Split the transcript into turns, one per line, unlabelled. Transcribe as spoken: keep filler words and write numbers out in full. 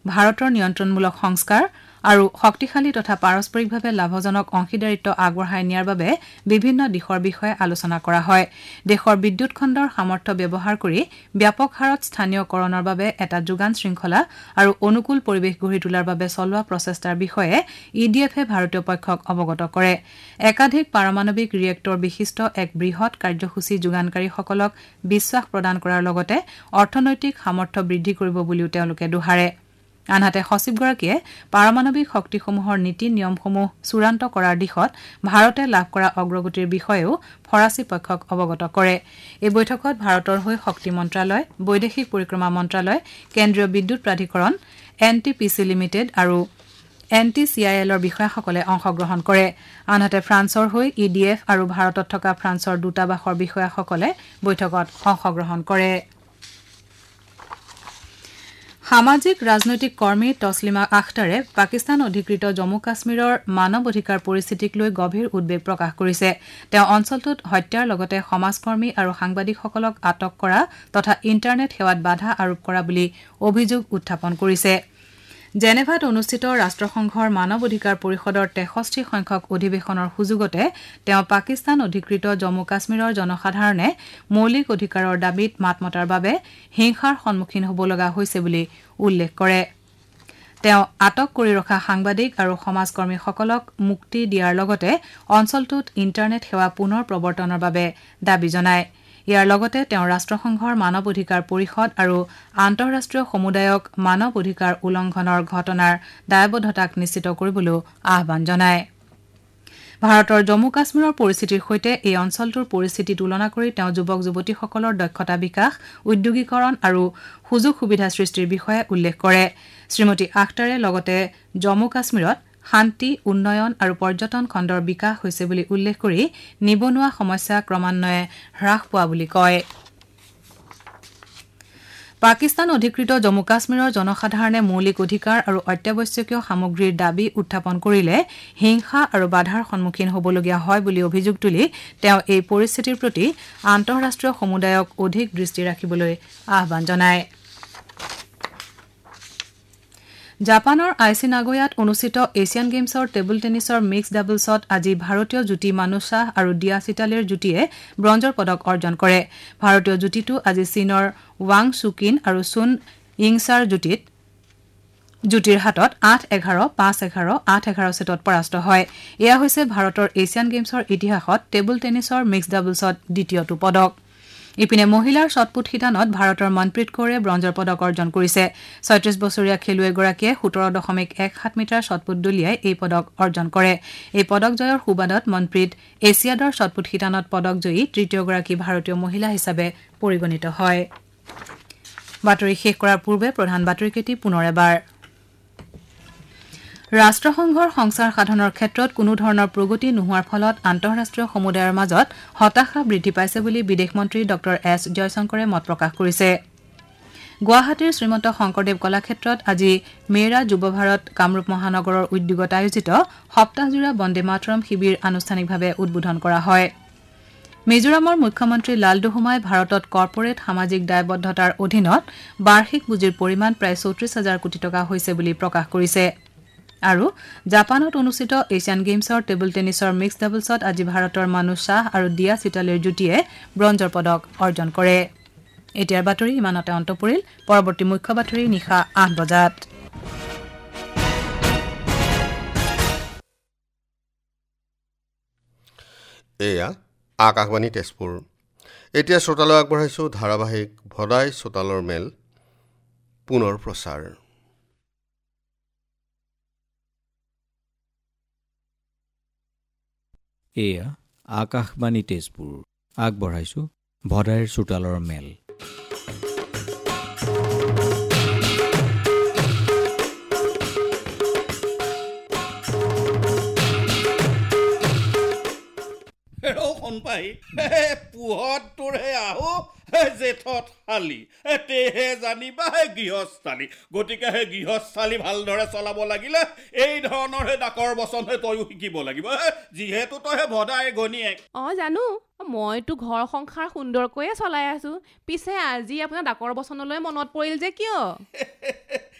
ভাৰতৰ নিয়ন্ত্ৰণমূলক সংস্কাৰ আৰু শক্তিশালী তথা পাৰস্পৰিকভাৱে লাভজনক অংশীদাৰিত্ব আগবঢ়াই নিয়াৰ বাবে বিভিন্ন দিশৰ বিষয়ে আলোচনা কৰা হয় দেশৰ বিদ্যুৎ খণ্ডৰ সামৰ্থ্য ব্যৱহাৰ কৰি ব্যাপক হাৰত স্থানীয়কৰণৰ বাবে এটা যোগান শৃংখলা আৰু অনুকূল পৰিৱেশ গঢ়ি তোলাৰ বাবে চলোৱা প্ৰচেষ্টাৰ বিষয়ে ই ডি এফে ভাৰতীয় পক্ষক অৱগত কৰে একাধিক পাৰমাণৱিক ৰিয়েক্টৰ বিশিষ্ট এক বৃহৎ কাৰ্যসূচী যোগানকাৰীসকলক বিশ্বাস প্ৰদান কৰাৰ লগতে অৰ্থনৈতিক সামৰ্থ্য বৃদ্ধি কৰিব বুলিও তেওঁলোকে দোহাৰে আনহাতে সচিবগৰাকীয়ে পাৰমাণৱিক শক্তিসমূহৰ নীতি নিয়মসমূহ চূড়ান্ত কৰাৰ দিশত ভাৰতে লাভ কৰা অগ্ৰগতিৰ বিষয়েও ফৰাচী পক্ষক অৱগত কৰে এই বৈঠকত ভাৰতৰ হৈ শক্তি মন্ত্ৰালয় বৈদেশিক পৰিক্ৰমা মন্ত্ৰালয় কেন্দ্ৰীয় বিদ্যুৎ প্ৰাধিকৰণ N T P C limited আৰু এন টি চি আই এলৰ বিষয়াসকলে অংশগ্ৰহণ কৰে আনহাতে ফ্ৰান্সৰ হৈ ই ডি এফ আৰু ভাৰতত থকা ফ্ৰান্সৰ দূতাবাসৰ বিষয়াসকলে বৈঠকত অংশগ্ৰহণ কৰে সামাজিক ৰাজনৈতিক কৰ্মী তছলিমা আখতাৰে পাকিস্তান অধিকৃত জম্মু কাশ্মীৰৰ মানৱ অধিকাৰ পৰিস্থিতিক লৈ গভীৰ উদ্বেগ প্ৰকাশ কৰিছে তেওঁ অঞ্চলটোত হত্যাৰ লগতে সমাজকৰ্মী আৰু সাংবাদিকসকলক আটক কৰা তথা ইণ্টাৰনেট সেৱাত বাধা আৰোপ কৰা বুলি অভিযোগ উত্থাপন কৰিছে জেনেভাত অনুষ্ঠিত ৰাষ্ট্ৰসংঘৰ মানৱ অধিকাৰ পৰিষদৰ তেষষ্ঠি সংখ্যক অধিৱেশনৰ সুযোগতে তেওঁ পাকিস্তান অধিকৃত জম্মু কাশ্মীৰৰ জনসাধাৰণে মৌলিক অধিকাৰৰ দাবীত মাত মতাৰ বাবে হিংসাৰ সন্মুখীন হ'ব লগা হৈছে বুলি উল্লেখ কৰে তেওঁ আটক কৰি ৰখা সাংবাদিক আৰু সমাজকৰ্মীসকলক মুক্তি দিয়াৰ লগতে অঞ্চলটোত ইণ্টাৰনেট সেৱা পুনৰ প্ৰৱৰ্তনৰ বাবে দাবী জনায় ইয়াৰ লগতে তেওঁ ৰাষ্ট্ৰসংঘৰ মানৱ অধিকাৰ পৰিষদ আৰু আন্তঃৰাষ্ট্ৰীয় সমুদায়ক মানৱ অধিকাৰ উলংঘনৰ ঘটনাৰ দায়বদ্ধতাক নিশ্চিত কৰিবলৈ আহ্বান জনায় ভাৰতৰ জম্মু কাশ্মীৰৰ পৰিস্থিতিৰ সৈতে এই অঞ্চলটোৰ পৰিস্থিতি তুলনা কৰি তেওঁ যুৱক যুৱতীসকলৰ দক্ষতা বিকাশ উদ্যোগীকৰণ আৰু সুযোগ সুবিধা সৃষ্টিৰ বিষয়ে উল্লেখ কৰে শ্ৰীমতী আখতাৰে লগতে জম্মু কাশ্মীৰত শান্তি উন্নয়ন আৰু পৰ্যটন খণ্ডৰ বিকাশ হৈছে বুলি উল্লেখ কৰি নিবনুৱা সমস্যা ক্ৰমান্বয়ে হ্ৰাস পোৱা বুলি কয় পাকিস্তান অধিকৃত জম্মু কাশ্মীৰৰ জনসাধাৰণে মৌলিক অধিকাৰ আৰু অত্যাৱশ্যকীয় সামগ্ৰীৰ দাবী উত্থাপন কৰিলে হিংসা আৰু বাধাৰ সন্মুখীন হ'বলগীয়া হয় বুলি অভিযোগ তুলি তেওঁ এই পৰিস্থিতিৰ প্ৰতি আন্তঃৰাষ্ট্ৰীয় সমুদায়ক অধিক দৃষ্টি ৰাখিবলৈ আহ্বান জনায় জাপানৰ আইচি নাগোয়াত অনুষ্ঠিত এছিয়ান গেমছৰ টেবুল টেনিছৰ মিক্স ডাবলছত আজি ভাৰতীয় যুটি মানু শ্বাহ আৰু দিয়া চিটালেৰ যুটিয়ে ব্ৰঞ্জৰ পদক অৰ্জন কৰে ভাৰতীয় যুটিটো আজি চীনৰ ৱাং চুকিন আৰু চুন ইংছাৰ যুটিত যুটিৰ হাতত আঠ এঘাৰ পাঁচ এঘাৰ আঠ এঘাৰ ছেটত পৰাস্ত হয় এয়া হৈছে ভাৰতৰ এছিয়ান গেমছৰ ইতিহাসত টেবুল টেনিছৰ মিক্স ডাবলছত দ্বিতীয়টো পদক ইপিনে মহিলাৰ শ্বটপুট শিতানত ভাৰতৰ মনপ্ৰীত কৌৰে ব্ৰঞ্জৰ পদক অৰ্জন কৰিছে ছয়ত্ৰিশ বছৰীয়া খেলুৱৈগৰাকীয়ে সোতৰ দশমিক এক সাত মিটাৰ শ্বটপুট দলিয়াই এই পদক অৰ্জন কৰে এই পদক জয়ৰ সুবাদত মনপ্ৰীত এছিয়াডৰ শ্বটপুট শিতানত পদক জয়ী তৃতীয়গৰাকী ভাৰতীয় মহিলা হিচাপে পৰিগণিত হয় বাতৰি শেষ কৰাৰ পূৰ্বে প্ৰধান বাতৰিকেটি পুনৰ এবাৰ ৰাষ্ট্ৰসংঘৰ সংসাৰ সাধনৰ ক্ষেত্ৰত কোনো ধৰণৰ প্ৰগতি নোহোৱাৰ ফলত আন্তঃৰাষ্ট্ৰীয় সমুদায়ৰ মাজত হতাশা বৃদ্ধি পাইছে বুলি বিদেশ মন্ত্ৰী ডক্টৰ এছ জয়শংকৰে মত প্ৰকাশ কৰিছে গুৱাহাটীৰ শ্ৰীমন্ত শংকৰদেৱ কলাক্ষেত্ৰত আজি মেৰা যুৱ ভাৰত কামৰূপ মহানগৰৰ উদ্যোগত আয়োজিত সপ্তাহজোৰা বন্দে মাতৰম শিবিৰ আনুষ্ঠানিকভাৱে উদ্বোধন কৰা হয় মিজোৰামৰ মুখ্যমন্ত্ৰী লালডুহুমাই ভাৰতত কৰ্পৰেট সামাজিক দায়বদ্ধতাৰ অধীনত বাৰ্ষিক পুঁজিৰ পৰিমাণ প্ৰায় চৌত্ৰিশ হাজাৰ কোটি টকা হৈছে বুলি প্ৰকাশ কৰিছে আৰু জাপানত অনুষ্ঠিত এছিয়ান গেমছৰ টেবুল টেনিছৰ মিক্স ডাবলছত আজি ভাৰতৰ মানু শ্বাহ আৰু দিয়া চিটালেৰ যুটিয়ে ব্ৰঞ্জৰ পদক অৰ্জন কৰে এতিয়াৰ বাতৰি ইমানতে অন্ত পৰিল পৰৱৰ্তী মুখ্য বাতৰি নিশা আঠ বজাত
এয়া আকাশবাণী তেজপুৰ এতিয়া শ্ৰোতালৈ আগবঢ়াইছোঁ ধাৰাবাহিক ভদাই চোতালৰ মেল পুনৰ প্ৰচাৰ
এয়া আকাশবাণী তেজপুৰ আগবঢ়াইছোঁ ভদাইৰ চোতালৰ মেল
পাই পুহত তোৰহে আহো জেঠত শালি তেহে জানিবা হে গৃহস্থালী গতিকে সেই গৃহস্থালী ভালদৰে চলাব লাগিলে এই ধৰণৰহে ডাকৰ বচনহে তয়ো শিকিব লাগিব যিহেতু তইহে ভদাই গণীয়েক
অ জানো মইতো ঘৰ সংসাৰ সুন্দৰকৈয়ে চলাই আছো পিছে আজি আপোনাৰ ডাকৰ বচনলৈ মনত পৰিল যে কিয়